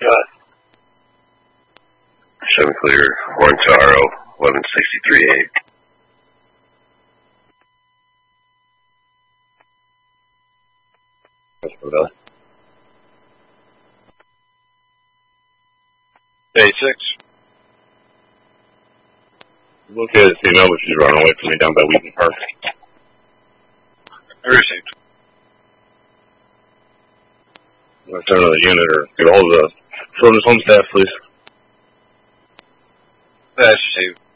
God. 7 clear, Horn Taro, 1163.8. That's for that. 86. Look at female, but she's running away from me down by Wheaton Park. I received. Return of the unit or get a hold of the children's home staff, please. That's received.